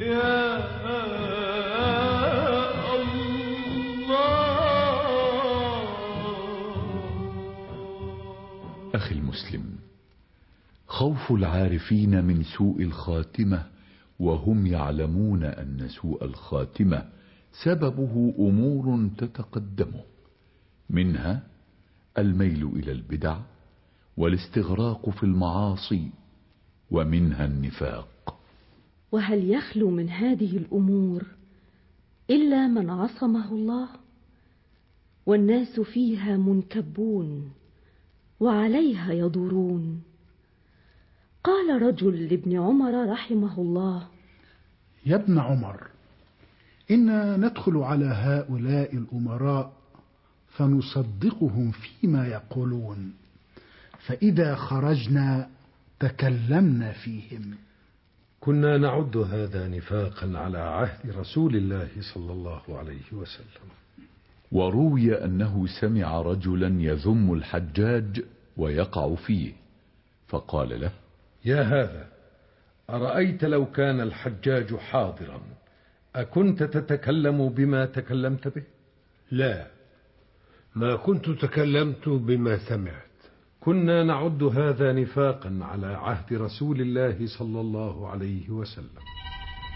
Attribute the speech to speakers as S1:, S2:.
S1: يا
S2: أخي المسلم، خوف العارفين من سوء الخاتمة وهم يعلمون أن سوء الخاتمة سببه أمور تتقدمه، منها الميل إلى البدع والاستغراق في المعاصي، ومنها النفاق.
S3: وهل يخلو من هذه الأمور إلا من عصمه الله؟ والناس فيها منكبون وعليها يدورون. قال رجل لابن عمر رحمه الله:
S4: يا ابن عمر، إنا ندخل على هؤلاء الأمراء فنصدقهم فيما يقولون، فإذا خرجنا تكلمنا فيهم.
S5: كنا نعد هذا نفاقا على عهد رسول الله صلى الله عليه وسلم.
S2: وروي أنه سمع رجلا يذم الحجاج ويقع فيه، فقال له:
S5: يا هذا، أرأيت لو كان الحجاج حاضرا أكنت تتكلم بما تكلمت به؟
S6: لا، ما كنت تكلمت بما سمعت.
S5: كنا نعد هذا نفاقا على عهد رسول الله صلى الله عليه وسلم.